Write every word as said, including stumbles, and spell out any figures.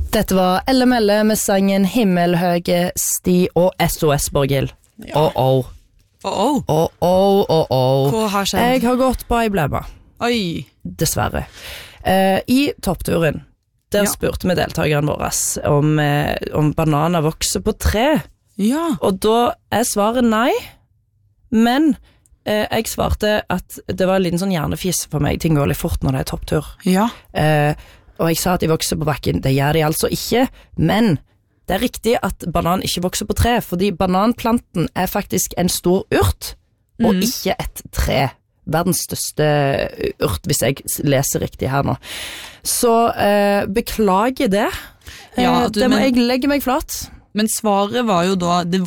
Dette var Elle Melle med sangen Himmelhøge sti og S O S, Borghild. Ja. Åh, åh. Åh, åh. Åh, åh, åh, åh. Hva har skjedd? Jeg har gått på ei blemma. Oi. Dessverre. Eh, I toppturen, der Ja. spurte vi deltakerne våre om, eh, om bananer vokser på tre. Ja. Og da er svaret nei, men eh, jeg svarte at det var en liten sånn hjernefis for meg. Ting går litt fort når det er topptur. Ja. Eh, og jeg sa at de vokser på bakken. Det gjør de altså ikke, men det er riktig at banan ikke vokser på tre, fordi bananplanten er faktisk en stor urt, og Mm. ikke et tre. Verdens største urt, hvis jeg leser riktig her nå. Så eh, beklager det. Ja, Eh, du, det må men- jeg legge meg flat. Men svaret var jo da, det